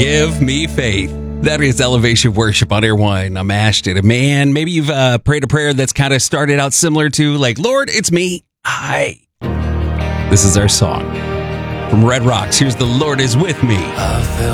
Give me faith. That is Elevation Worship on Air One. I'm Ashton. And man, maybe you've prayed a prayer that's kind of started out similar to like, Lord, it's me. Hi. This is our song from Red Rocks. Here's The Lord Is With Me.